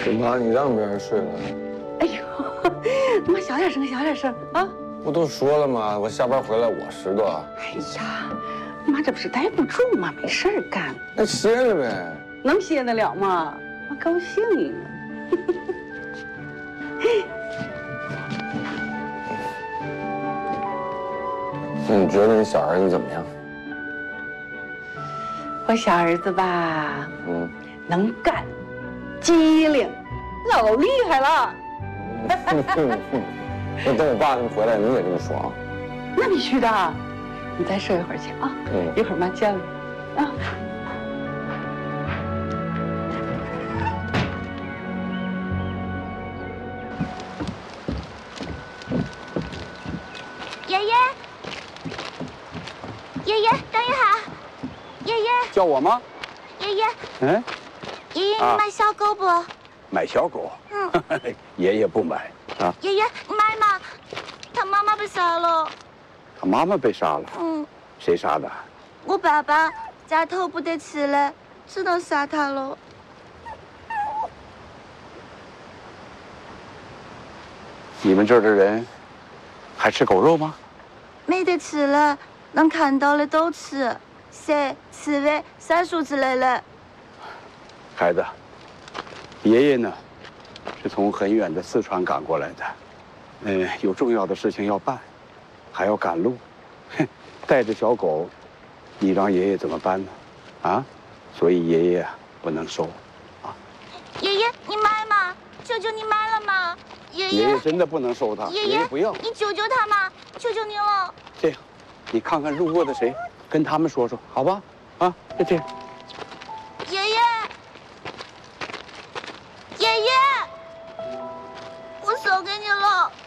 妈，你让别人睡了。 哎呦，妈小点声，小点声啊！ 不都说了吗？我下班回来我拾掇。 哎呀，妈这不是待不住吗？没事儿干， 那歇着呗。 能歇得了吗？妈高兴啊！ 那你觉得你小儿子怎么样？ 我小儿子吧，能干，机灵，老厉害了。 那等我爸他们回来，你也这么说啊？ 那必须的，你再睡一会儿去啊。一会儿妈叫你啊。 爷爷，爷爷，等一下，爷爷。 叫我吗？ 爷爷。 嗯。 爷爷，你买小狗不？ 买小狗？爷爷不买啊。 爷爷，你买嘛？他妈妈被杀了。 他妈妈被杀了？谁杀的？ 我爸爸家头不得吃了，只能杀他了。 你们这儿的人还吃狗肉吗？ 没得吃了，能看到的都吃，蛇、刺猬、山鼠之类的。 孩子，爷爷呢，是从很远的四川赶过来的，有重要的事情要办，还要赶路，带着小狗，你让爷爷怎么办呢？啊，所以爷爷不能收，啊。 爷爷，你买嘛？求求你买了嘛！爷爷真的不能收他， 爷爷不要， 你救救他嘛！求求你了。 这样，你看看路过的谁，跟他们说说，好吧？啊，就这样。 爷爷，爷爷，我送给你了。